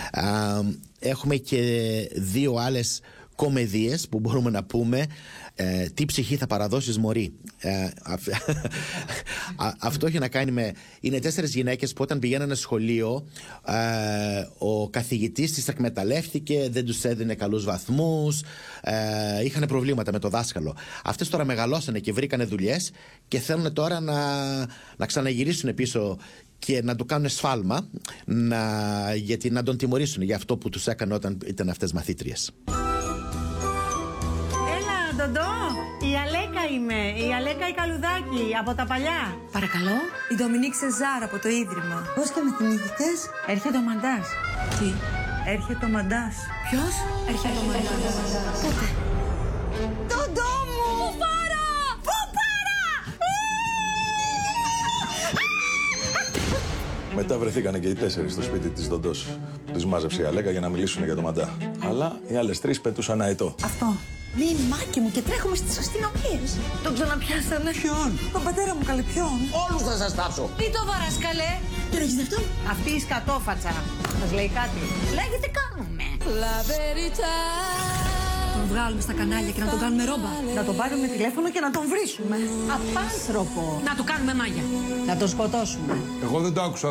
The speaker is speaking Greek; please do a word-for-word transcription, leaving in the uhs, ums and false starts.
Έχουμε και δύο άλλες κομμεδίες που μπορούμε να πούμε. Ε, τι ψυχή θα παραδώσεις μωρή. Ε, α, αυτό έχει να κάνει με... Είναι τέσσερις γυναίκες που όταν πηγαίνανε σχολείο, ε, ο καθηγητής τις εκμεταλλεύτηκε, δεν τους έδινε καλούς βαθμούς, ε, είχαν προβλήματα με το δάσκαλο. Αυτές τώρα μεγαλώσανε και βρήκανε δουλειές και θέλουν τώρα να, να ξαναγυρίσουν πίσω και να του κάνουν σφάλμα, να, γιατί να τον τιμωρήσουν για αυτό που τους έκανε όταν ήταν αυτές μαθήτριες. Ντοντό, η Αλέκα είμαι, η Αλέκα η Καλουδάκη, από τα παλιά. Παρακαλώ. Η Ντομινίκ Σεζάρ από το Ίδρυμα. Πώς και με θυμήθηκες? Έρχεται ο Μαντάς. Τι? Έρχεται ο Μαντάς. Ποιος? Έρχεται ο Μαντάς. Πότε? Ντοντό μου! Πού πάρα! Πού πάρα! Μετά βρεθήκανε και οι τέσσερις στο σπίτι της Ντοντός. Τους μάζεψε η Αλέκα για να μιλήσουν για το Μαντά. Αλλά οι άλλες τρεις πετούσαν αετό. Αυτό. Ναι, μάκι μου, και τρέχουμε στις αστυνομίες. Τον ξαναπιάσανε. Ποιον? Τον πατέρα μου, καλέ, ποιον? Όλους θα σας τάψω. Μη το βαράς, καλέ. Τον έχεις δεχτώ? Αυτή η σκατόφατσα. Σας λέει κάτι? Λέγε τι κάνουμε. Τον βγάλουμε στα κανάλια και να τον κάνουμε ρόμπα. Να τον πάρουμε τηλέφωνο και να τον βρίσουμε. Απάνθρωπο. Να του κάνουμε μάγια. Να τον σκοτώσουμε. Εγώ δεν το άκουσα